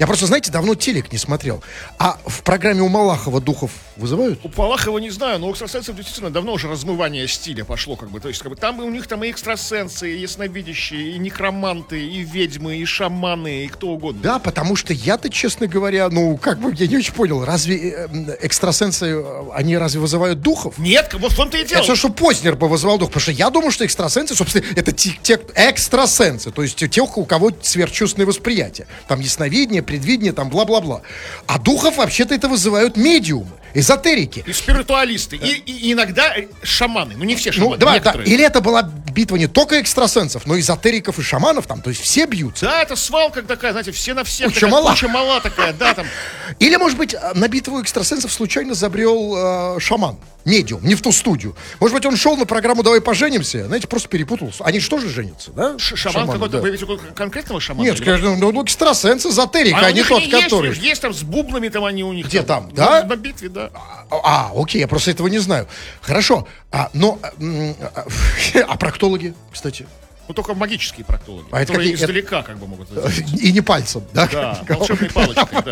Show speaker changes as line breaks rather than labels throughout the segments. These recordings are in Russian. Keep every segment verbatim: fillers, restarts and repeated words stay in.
Я просто, знаете, давно телек не смотрел. А в программе у Малахова духов вызывают?
У Малахова не знаю, но у экстрасенсов действительно давно уже размывание стиля пошло, как бы. То есть, как бы, там у них там и экстрасенсы, и ясновидящие, и некроманты, и ведьмы, и шаманы, и кто угодно.
Да, потому что я-то, честно говоря, ну, как бы, я не очень понял, разве э, экстрасенсы, э, они разве вызывают духов?
Нет, вот в том-то и дело.
Это что Познер бы вызывал дух, потому что я думаю, что экстрасенсы, собственно, это те, те экстрасенсы, то есть те, у кого сверхчувственное восприятие. Там ясновидение, предвидение, там бла-бла-бла. А духов вообще-то это вызывают медиумы, эзотерики.
И спиритуалисты, и, и иногда шаманы, ну не все шаманы,
Ну, да, да.
некоторые.
Или это была битва не только экстрасенсов, но и эзотериков и шаманов там, то есть все бьются.
Да, это свалка такая, знаете, все на всех.
Куча
такая,
мала.
Куча мала такая, да, там.
Или, может быть, на битву экстрасенсов случайно забрел э, шаман, медиум, не в ту студию. Может быть, он шел на программу «Давай поженимся», знаете, просто перепутался. Они же тоже женятся, да?
Ш- Шаман
Шаманы,
какой-то,
да.
вы ведь конкретного шамана?
Нет, конечно, ну, ну, экстрасенс, эзотерик,
А,
а
у
не
них
тот,
есть,
который...
Есть, там с бубнами там они у них.
Где там,
на-
да?
На битве, да.
А, окей, я просто этого не знаю. Хорошо, а, но... м, А, а проктологи, кстати?
Ну, только магические проктологи,
А это
которые
какие-
издалека как бы могут это сделать.
И не пальцем, да?
Да, волшебной палочкой,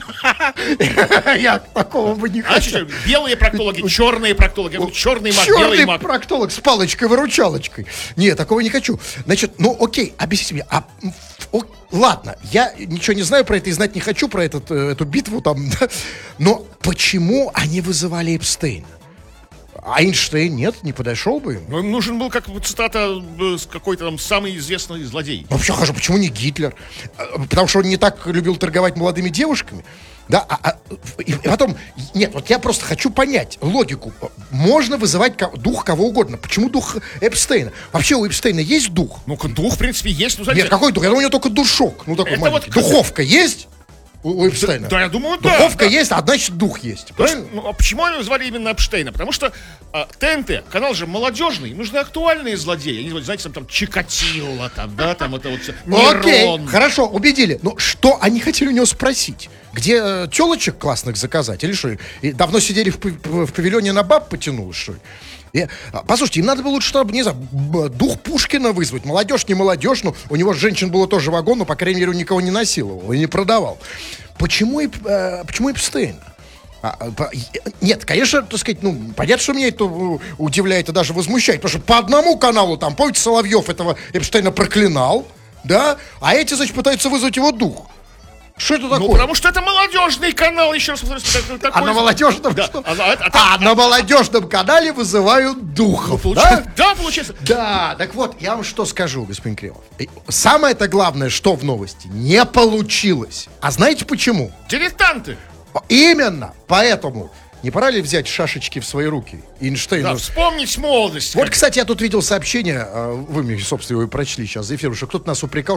да.
Я такого бы не
А
хотел.
что, белые проктологи, черные проктологи, черный маг,
Черный
белый маг.
проктолог с палочкой-выручалочкой. Нет, такого не хочу. Значит, ну окей, объясните мне. А, м, о, ладно, я ничего не знаю про это и знать не хочу, про этот, э, эту битву там. Да? Но почему они вызывали Эпстейна? А Эйнштейн нет, не подошел бы им?
Ну, им нужен был, как вот цитата, э, с какой-то там самый известный злодей.
Вообще, хорошо, почему не Гитлер? А, Потому что он не так любил торговать молодыми девушками? Да, а, а, и, и потом, нет, вот я просто хочу понять логику. Можно вызывать ко- дух кого угодно. Почему дух Эпстейна? Вообще у Эпстейна есть дух?
Ну-ка, дух, в принципе, есть. Ну, знаете,
Нет, какой дух? Я думаю, у него только душок. Ну, такой
Это
маленький.
вот-
Духовка есть у, у Эпстейна?
да, я думаю, да.
Духовка
да.
есть, а значит дух есть. Правильно?
Ну, а почему они назвали именно Эпштейна? Потому что а, ТНТ, канал же молодежный, им нужны актуальные злодеи. Они, знаете, там, там Чикатило, там, да, там это вот все.
Окей,
Нерон.
хорошо, убедили. Но что они хотели у него спросить? Где э, телочек классных заказать? Или что? И давно сидели в, пав- в павильоне на баб потянулось, что ли? И, а, послушайте, им надо было лучше, чтобы, не знаю, б- дух Пушкина вызвать. Молодежь, не молодежь, ну, у него женщин было тоже вагон, но, по крайней мере, он никого не насиловал и не продавал. Почему, Эп- э, почему Эпстейн? А, а, по- и- Нет, конечно, так сказать, ну, понятно, что меня это э, удивляет и даже возмущает, потому что по одному каналу, там, помните, Соловьев этого Эпштейна проклинал, да, а эти, значит, пытаются вызвать его дух. Что это такое?
Ну, потому что это молодежный канал, еще раз повторюсь. так- такой-
А на молодежном
Да,
что?
а, а- а-
А, на молодежном канале вызывают духов,
Ну,
да?
получается- да, получается.
Да, так вот, я вам что скажу, господин Кремов. И самое-то главное, что в новости, не получилось. А знаете почему?
Дилетанты.
Именно поэтому. Не пора ли взять шашечки в свои руки? Эйнштейну.
Да, вспомнить молодость.
Вот, кстати, я тут видел сообщение, а, вы мне, собственно, его и прочли сейчас за эфиром, что кто-то нас упрекал,